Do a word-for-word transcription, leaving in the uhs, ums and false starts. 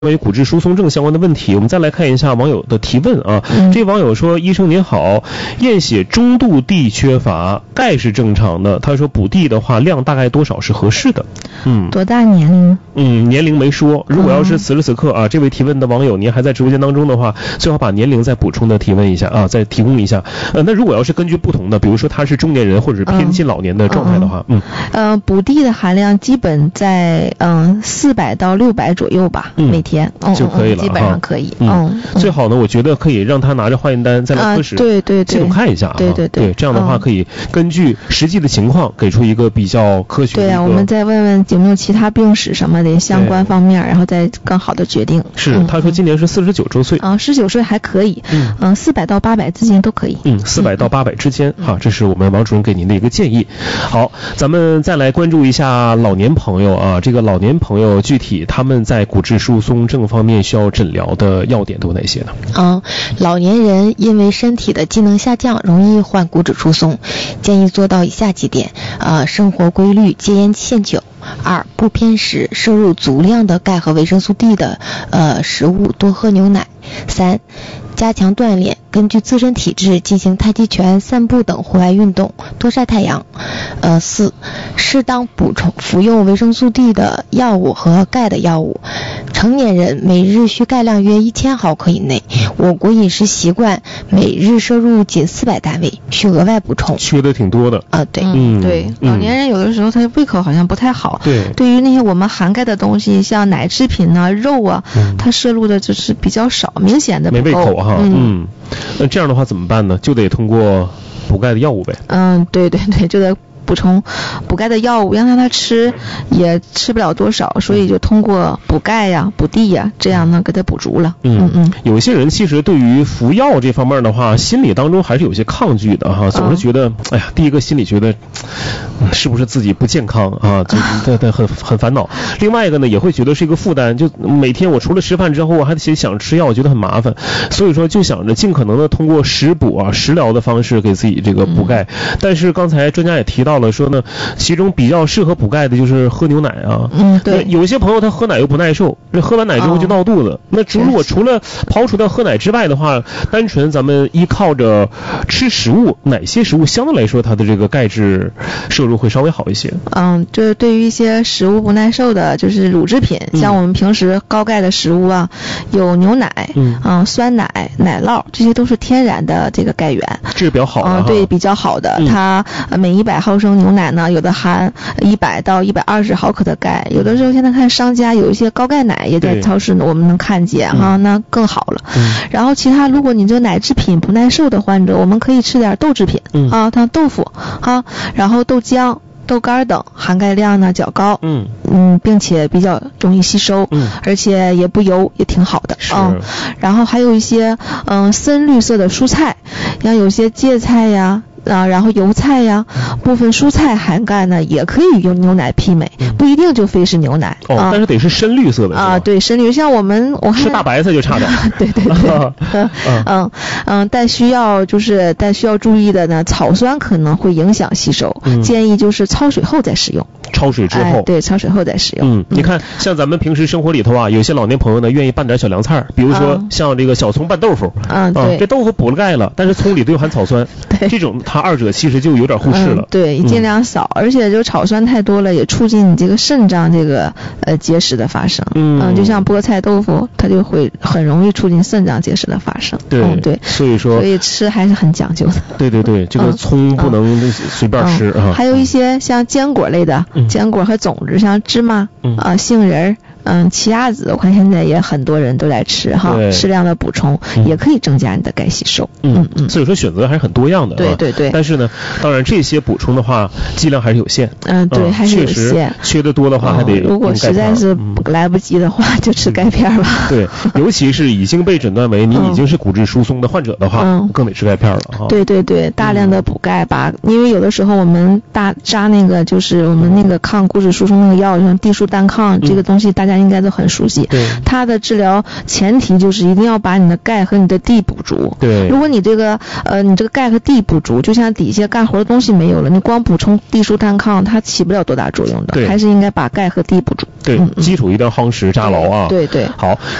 关于骨质疏松症相关的问题，我们再来看一下网友的提问啊。嗯、这网友说：“医生您好，验血中度 D 缺乏，钙是正常的。他说补 D 的话，量大概多少是合适的？” 嗯，多大年龄？ 嗯，年龄没说。如果要是此时此刻啊，这位提问的网友您还在直播间当中的话，最好把年龄再补充的提问一下啊，再提供一下。呃，那如果要是根据不同的，比如说他是中年人或者是偏近老年的状态的话，嗯， 嗯呃，补 D 的含量基本在嗯四百到六百左右吧，嗯、每天。嗯、 就可以了， 基本上可以。 嗯，嗯最好呢，我觉得可以让他拿着化验单再来核实， 啊、对对对， 系统看一下啊。 对对 对, 对，这样的话可以根据实际的情况给出一个比较科学的。 对啊，我们再问问有没有其他病史什么的相关方面，然后再更好的决定。 是，嗯、他说今年是四十九周岁。 啊，十九岁还可以。嗯嗯，四百到八百之间都可以。 嗯，四百到八百之间，哈、嗯，这是我们王主任给您的一个建议。好，咱们再来关注一下老年朋友啊，这个老年朋友具体他们在骨质疏松症方面需要诊疗的要点都有哪些呢？ 嗯，老年人因为身体的机能下降，容易患骨质疏松，建议做到以下几点：呃，生活规律，戒烟限酒；二，不偏食，摄入足量的钙和维生素 D 的呃食物，多喝牛奶；三，加强锻炼，根据自身体质进行太极拳、散步等户外运动，多晒太阳。呃，四，适当补充服用维生素 D 的药物和钙的药物。成年人每日需钙量约一千毫克以内，我国饮食习惯每日摄入仅四百单位，需额外补充。 缺的挺多的啊、呃，对， 嗯，对，老年人有的时候他胃口好像不太好， 对， 对于那些我们含钙的东西，像奶制品啊、肉啊，嗯、他摄入的就是比较少，明显的不够。 没胃口哈，嗯，嗯那这样的话怎么办呢？就得通过补钙的药物呗。 嗯，对对对，就得补充补钙的药物，让他吃也吃不了多少，所以就通过补钙呀、补 D 呀，这样呢给他补足了。 嗯嗯，有些人其实对于服药这方面的话，心理当中还是有些抗拒的哈，总是觉得，嗯、哎呀，第一个心里觉得是不是自己不健康啊，就对对很很烦恼。另外一个呢，也会觉得是一个负担，就每天我除了吃饭之后，我还得想吃药，我觉得很麻烦，所以说就想着尽可能的通过食补啊、食疗的方式给自己这个补钙。嗯、但是刚才专家也提到了说呢，其中比较适合补钙的就是喝牛奶啊。 嗯，对。 有些朋友他喝奶又不耐受，那喝完奶之后就闹肚子。哦、那如果除了刨除掉喝奶之外的话，单纯咱们依靠着吃食物，哪些食物相对来说它的这个钙质摄入会稍微好一些？ 嗯，就是对于一些食物不耐受的，就是乳制品，嗯、像我们平时高钙的食物啊，有牛奶，嗯，嗯酸奶、奶酪，这些都是天然的这个钙源， 这是比较好的。 嗯，对，比较好的。嗯、它每一百毫升牛奶呢，有的含一百到一百二十毫克的钙，有的时候现在看商家有一些高钙奶也在超市呢，我们能看见哈、嗯，那更好了。嗯、然后其他，如果你这个奶制品不耐受的患者，我们可以吃点豆制品，嗯、啊，像豆腐啊，然后豆浆、豆干等，含钙量呢较高，嗯嗯，并且比较容易吸收，嗯，而且也不油，也挺好的啊、嗯。然后还有一些嗯深绿色的蔬菜，像有些芥菜呀。啊，然后油菜呀，部分蔬菜含钙呢，也可以用牛奶媲美，嗯、不一定就非是牛奶。 哦，啊、但是得是深绿色的啊，对，深绿，像我们我看吃大白菜就差点。 对对对，嗯嗯嗯，但需要就是但需要注意的呢，草酸可能会影响吸收，嗯、建议就是焯水后再使用。 焯水之后， 哎、对，焯水后再使用。 嗯，你看，像咱们平时生活里头啊，有些老年朋友呢，愿意拌点小凉菜，比如说像这个小葱拌豆腐， 嗯， 啊，这豆腐补了钙了，但是葱里都有含草酸， 对， 这种它二者其实就有点忽视了。 嗯、对，尽量少，嗯、而且就草酸太多了，也促进你这个肾脏这个呃结石的发生。嗯，嗯就像菠菜豆腐，它就会很容易促进肾脏结石的发生。 对， 嗯、对， 所以说， 所以吃还是很讲究的。 对对对，这个葱不能随便吃啊。 嗯嗯、还有一些像坚果类的，嗯、坚果和种子。像芝麻、嗯、啊、杏仁、嗯、奇亚籽，我看现在也很多人都来吃哈，适量的补充、嗯、也可以增加你的钙吸收。 嗯嗯，所以说选择还是很多样的。 对对对。 但是呢，当然这些补充的话，剂量还是有限。 嗯，对，嗯、还是有限。 缺的多的话，还得、 嗯、如果实在是来不及的话，嗯、就吃钙片吧。 对，尤其是已经被诊断为你已经是骨质疏松的患者的话，嗯、更得吃钙片了哈。 对对对，大量的补钙吧，嗯、因为有的时候我们大扎那个就是我们那个抗骨质疏松那个药，像地舒单抗、嗯、这个东西，大家应该都很熟悉。 对， 它的治疗前提就是一定要把你的钙和你的D补足。 对， 如果你这个呃你这个钙和D不足，就像底下干活的东西没有了，你光补充地舒碳抗，它起不了多大作用的。还是应该把钙和D补足。 对，嗯、基础一定要夯实扎牢啊。 对对。 好。